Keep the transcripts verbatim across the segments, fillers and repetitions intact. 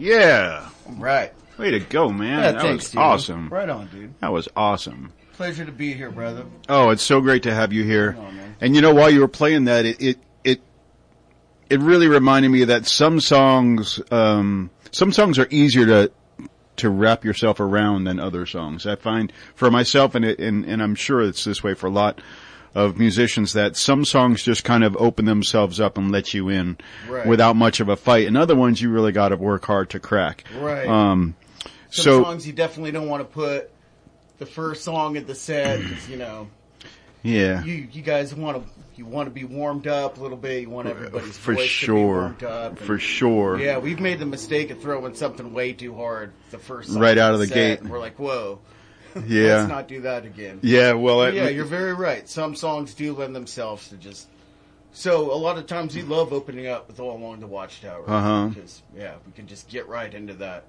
Yeah. Right. Way to go, man. Yeah, that thanks, was dude. awesome. Right on, dude. That was awesome. Pleasure to be here, brother. Oh, it's so great to have you here. On, man. And you know, while you were playing that, it, it, it, it really reminded me that some songs, um, some songs are easier to, to wrap yourself around than other songs. I find for myself, and it, and, and I'm sure it's this way for a lot of musicians, that some songs just kind of open themselves up and let you in Right. without much of a fight. And other ones you really got to work hard to crack. Right. Um, Some so, songs you definitely don't want to put the first song in the set because, you know, yeah. you you guys want to you want to be warmed up a little bit. You want everybody's For voice sure. to be warmed up. And, For sure. Yeah, we've made the mistake of throwing something way too hard the first song Right out in of the set, gate. and we're like, whoa, Yeah. let's not do that again. Yeah, well, But I, yeah, you're very right. Some songs do lend themselves to just. So a lot of times we love opening up with All Along the Watchtower Uh-huh. because yeah, we can just get right into that.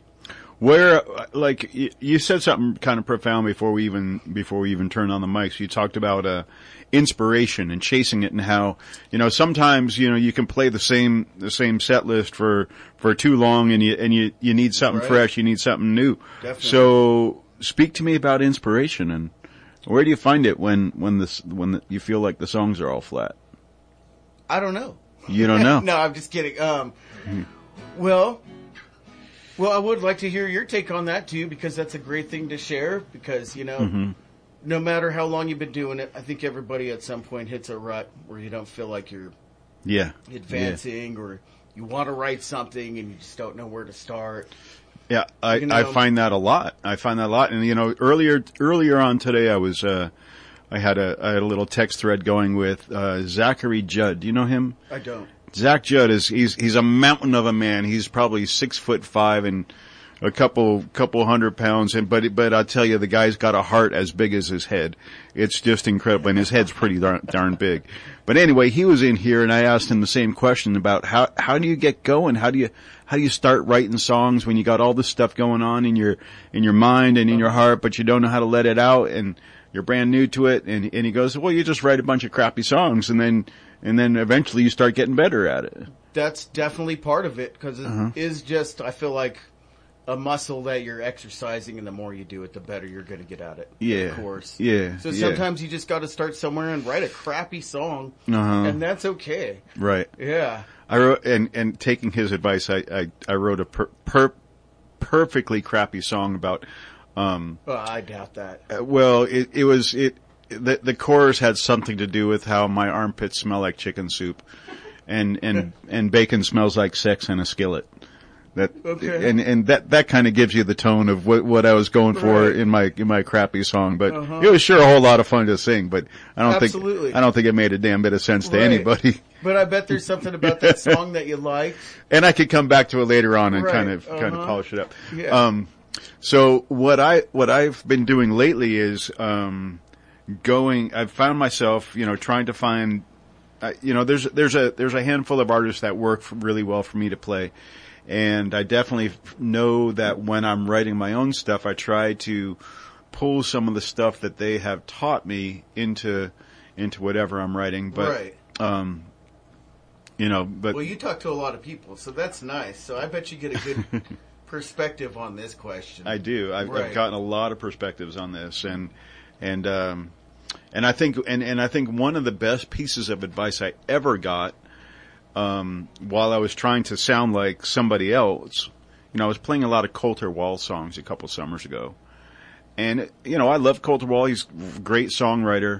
where, like, you, you said something kind of profound before we even, before we even turned on the mics. You talked about, uh, inspiration and chasing it, and how, you know, sometimes, you know, you can play the same, the same set list for, for too long, and you, and you, you need something Right. fresh, you need something new. Definitely. So, speak to me about inspiration, and where do you find it when, when this, when the, you feel like the songs are all flat? I don't know. You don't know? No, I'm just kidding. Um, well, well, I would like to hear your take on that too, because that's a great thing to share. Because you know, Mm-hmm. no matter how long you've been doing it, I think everybody at some point hits a rut where you don't feel like you're Yeah. advancing, or you want to write something and you just don't know where to start. Yeah, I, You know- I find that a lot. I find that a lot. And, you know, earlier, earlier on today, I was, uh, I had a, I had a little text thread going with, uh, Zachary Judd. Do you know him? I don't. Zach Judd is, he's, he's a mountain of a man. He's probably six foot five and a couple, couple hundred pounds. And, but, but I'll tell you, the guy's got a heart as big as his head. It's just incredible. And his head's pretty darn, darn big. But anyway, he was in here and I asked him the same question about how, how do you get going? How do you, how do you start writing songs when you got all this stuff going on in your, in your mind and in your heart, but you don't know how to let it out and you're brand new to it? And, and he goes, well, you just write a bunch of crappy songs and then, and then eventually you start getting better at it. That's definitely part of it, because it Uh-huh. is just, I feel like, a muscle that you're exercising, and the more you do it, the better you're going to get at it. Yeah. Of course. Yeah. So yeah. sometimes you just got to start somewhere and write a crappy song, Uh-huh. and that's okay. Right. Yeah. I wrote, and, and taking his advice, I, I, I wrote a per, per, perfectly crappy song about, um, Well, I doubt that. uh, well, it, it was, it, the, the chorus had something to do with how my armpits smell like chicken soup and, and, and bacon smells like sex in a skillet. That, Okay. and, and that, that kind of gives you the tone of what, what I was going for Right. in my, in my crappy song, but Uh-huh. it was sure a whole lot of fun to sing, but I don't Absolutely. think, I don't think it made a damn bit of sense to Right. anybody. But I bet there's something about that song that you liked. And I could come back to it later on and Right. kind of, kind of Uh-huh. polish it up. Yeah. Um, so what I, what I've been doing lately is, um, going, I've found myself, you know, trying to find, uh, you know, there's, there's a, there's a handful of artists that work for really well for me to play. And I definitely f- know that when I'm writing my own stuff, I try to pull some of the stuff that they have taught me into, into whatever I'm writing. But, Right. um, you know, but Well, you talk to a lot of people, so that's nice. So I bet you get a good perspective on this question. I do. I've, Right. I've gotten a lot of perspectives on this, and and um, and I think and, and I think one of the best pieces of advice I ever got, um, while I was trying to sound like somebody else, you know, I was playing a lot of Colter Wall songs a couple summers ago, and you know, I love Colter Wall. He's a great songwriter.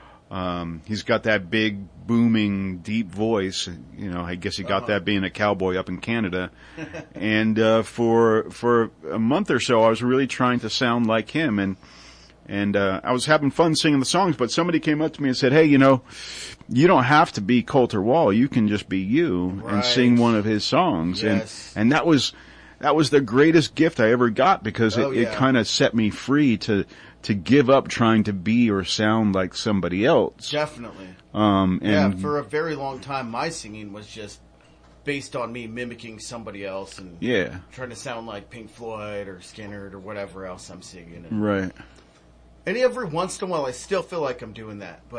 Um, he's got that big, booming, deep voice. You know, I guess he got Uh-huh. that being a cowboy up in Canada. and, uh, for, for a month or so, I was really trying to sound like him. And, and, uh, I was having fun singing the songs, but somebody came up to me and said, hey, you know, you don't have to be Colter Wall. You can just be you and Right. sing one of his songs. Yes. And, and that was, that was the greatest gift I ever got, because it, Oh, yeah. it kind of set me free to, to give up trying to be or sound like somebody else. Definitely. Um, Yeah, and for a very long time, my singing was just based on me mimicking somebody else and yeah, trying to sound like Pink Floyd or Skinner or whatever else I'm singing. And, right. and every once in a while, I still feel like I'm doing that, but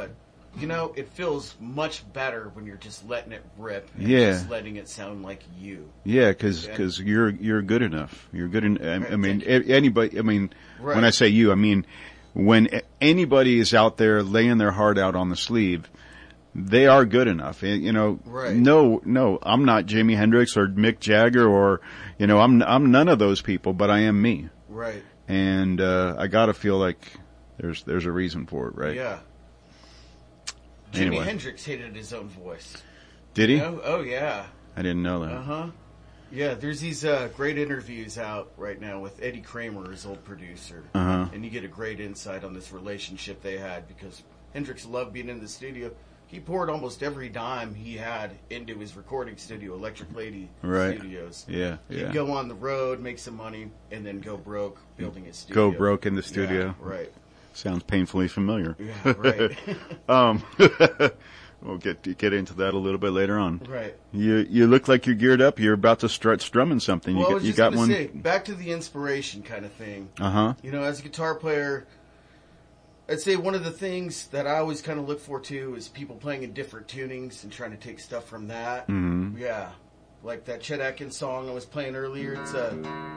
you know, it feels much better when you're just letting it rip. And Yeah. just letting it sound like you. Yeah, because Yeah. because you're you're good enough. You're good. En- I, Right, I mean, thank a- anybody. I mean, Right. when I say you, I mean when a- anybody is out there laying their heart out on the sleeve, they are good enough. Eh, You know, Right. no, no, I'm not Jimi Hendrix or Mick Jagger or you know, I'm I'm none of those people, but I am me, Right. and uh, I gotta feel like there's there's a reason for it, right? Yeah. Jimi Anyway. Hendrix hated his own voice. Did he? Oh, oh yeah. I didn't know that. Uh huh. Yeah, there's these uh, great interviews out right now with Eddie Kramer, his old producer, Uh huh. and you get a great insight on this relationship they had because Hendrix loved being in the studio. He poured almost every dime he had into his recording studio, Electric Lady Right. Studios. Yeah. He'd Yeah. go on the road, make some money, and then go broke building his studio. Go broke in the studio. Yeah, right. Sounds painfully familiar. Yeah, right. Um, we'll get get into that a little bit later on. right. You you look like you're geared up. You're about to start strumming something. Well, I you was got, you just got gonna one. say, back to the inspiration kind of thing. Uh huh. You know, as a guitar player, I'd say one of the things that I always kind of look for too is people playing in different tunings and trying to take stuff from that. Mhm. Yeah, like that Chet Atkins song I was playing earlier. It's a,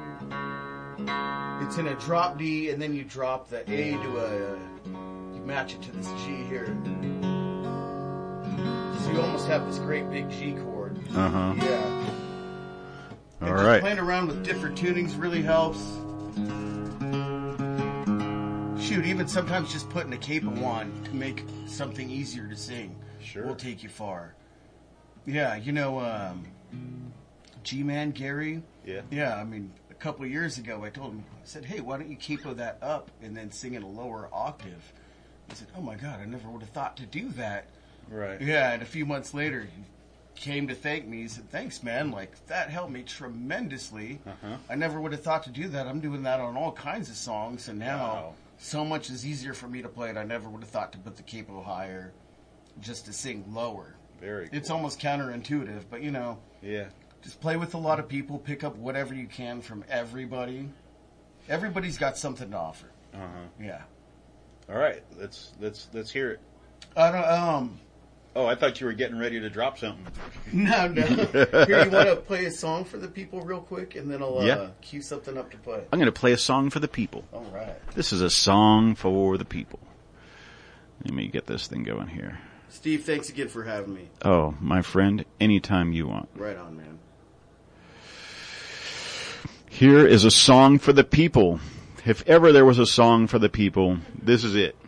it's in a drop D, and then you drop the A to a, you match it to this G here. So you almost have this great big G chord. Uh huh. Yeah. All And just right. playing around with different tunings really helps. Shoot, even sometimes just putting a capo on to make something easier to sing Sure. will take you far. Yeah, you know, um, G-Man Gary. Yeah. Yeah, I mean, a couple of years ago, I told him, I said, hey, why don't you capo that up and then sing in a lower octave? He said, oh my God, I never would have thought to do that. Right. Yeah, and a few months later, he came to thank me. He said, thanks, man. Like, that helped me tremendously. Uh-huh. I never would have thought to do that. I'm doing that on all kinds of songs, and now Wow. so much is easier for me to play it. I never would have thought to put the capo higher just to sing lower. Very. It's cool. almost counterintuitive, but, you know, Yeah. just play with a lot of people, pick up whatever you can from everybody. Everybody's got something to offer. Uh huh. Yeah. All right. Let's let's let's hear it. I don't, um, Oh, I thought you were getting ready to drop something. no, no. Here, you want to play a song for the people real quick, and then I'll uh, Yeah. cue something up to play. I'm going to play a song for the people. All right. This is a song for the people. Let me get this thing going here. Steve, thanks again for having me. Oh, my friend, anytime you want. Right on, man. Here is a song for the people. If ever there was a song for the people, this is it.